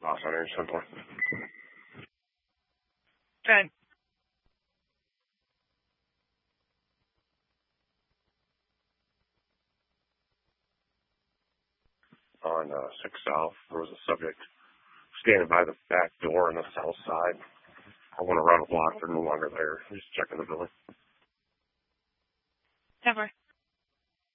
Los Angeles Central. Good. On 6 South, there was a subject standing by the back door on the south side. I went around the block. They're no longer there. Just checking the building. Never.